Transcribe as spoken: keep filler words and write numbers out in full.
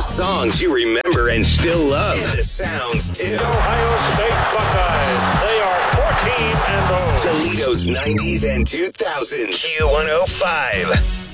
The songs you remember and still love. And the sounds, too. The Ohio State Buckeyes. They are fourteen and oh. Toledo's nineties and two thousands. Q one oh five.